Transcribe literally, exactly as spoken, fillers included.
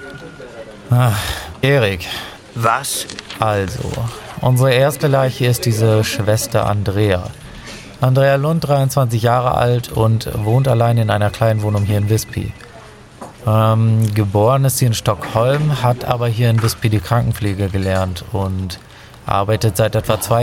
Ah, Erik, Was? also, unsere erste Leiche ist diese Schwester Andrea. Andrea Lund, dreiundzwanzig Jahre alt und wohnt allein in einer kleinen Wohnung hier in Visby. Ähm, geboren ist sie in Stockholm, hat aber hier in Visby die Krankenpflege gelernt und arbeitet seit etwa zwei